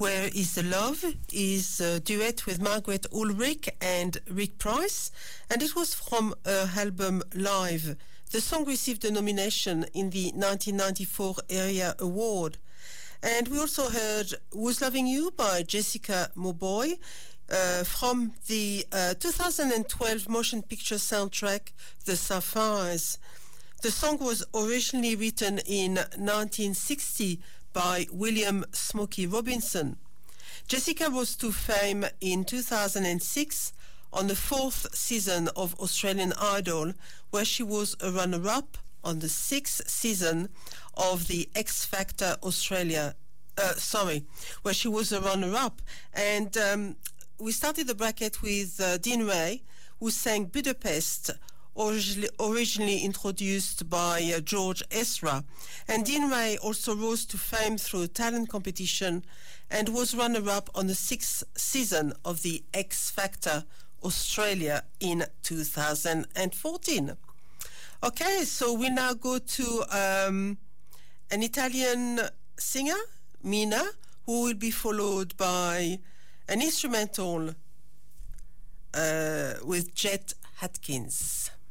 Where Is the Love is a duet with Margaret Ulrich and Rick Price, and it was from her album Live. The song received a nomination in the 1994 ARIA Award. And we also heard Who's Loving You by Jessica Mauboy from the 2012 motion picture soundtrack The Sapphires. The song was originally written in 1960 by William Smokey Robinson. Jessica rose to fame in 2006 on the 4th season of Australian Idol, where she was a runner-up on the 6th season of the X Factor Australia. Where she was a runner-up. And we started the bracket with Dean Ray, who sang Budapest, originally introduced by George Ezra. And Dean Ray also rose to fame through a talent competition and was runner-up on the 6th season of the X Factor Australia in 2014. Okay, so we now go to an Italian singer, Mina, who will be followed by an instrumental with Chet Atkins.